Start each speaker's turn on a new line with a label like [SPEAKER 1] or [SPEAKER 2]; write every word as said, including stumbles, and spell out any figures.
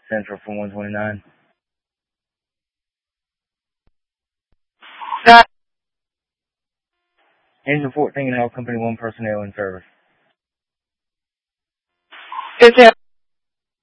[SPEAKER 1] Central for one twenty-nine.
[SPEAKER 2] Got
[SPEAKER 1] Engine fourteen and all Company one personnel in service.
[SPEAKER 2] Is that